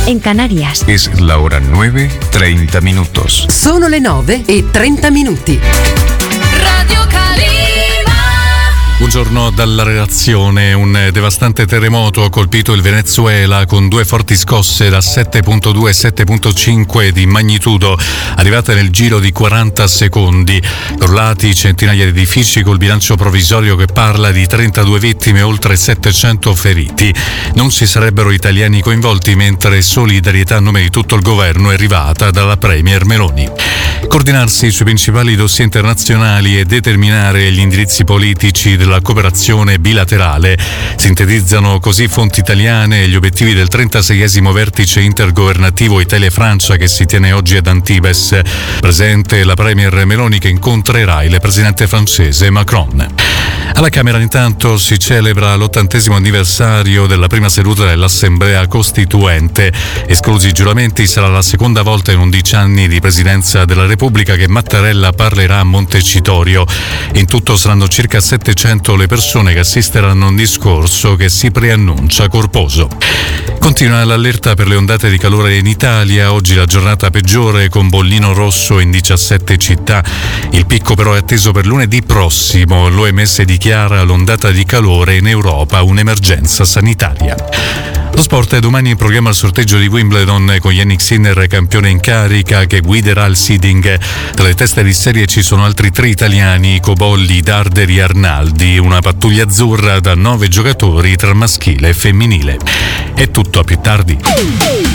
en Canarias. Es la hora 9:30 minutos. Sono le 9:30. Radio Calima. Buongiorno dalla redazione. Un devastante terremoto ha colpito il Venezuela con 2 forti scosse da 7.2 e 7.5 di magnitudo, arrivate nel giro di 40 secondi. Crollati centinaia di edifici col bilancio provvisorio che parla di 32 vittime e oltre 700 feriti. Non ci sarebbero italiani coinvolti, mentre solidarietà a nome di tutto il governo è arrivata dalla Premier Meloni. Coordinarsi sui principali dossier internazionali e determinare gli indirizzi politici della cooperazione bilaterale. Sintetizzano così fonti italiane gli obiettivi del 36esimo vertice intergovernativo Italia-Francia che si tiene oggi ad Antibes. Presente la Premier Meloni che incontrerà il presidente francese Macron. Alla Camera intanto si celebra l'80° anniversario della prima seduta dell'Assemblea Costituente. Esclusi i giuramenti, sarà la seconda volta in 11 anni di presidenza della Repubblica che Mattarella parlerà a Montecitorio. In tutto saranno circa 700 le persone che assisteranno a un discorso che si preannuncia corposo. Continua l'allerta per le ondate di calore in Italia. Oggi la giornata peggiore con bollino rosso in 17 città. Il picco però è atteso per lunedì prossimo. L'OMS dichiara l'ondata di calore in Europa un'emergenza sanitaria. Lo sport è domani in programma il sorteggio di Wimbledon con Jannik Sinner campione in carica che guiderà il seeding. Tra le teste di serie ci sono altri 3 italiani, Cobolli, Darderi e Arnaldi, una pattuglia azzurra da 9 giocatori tra maschile e femminile. È tutto, a più tardi.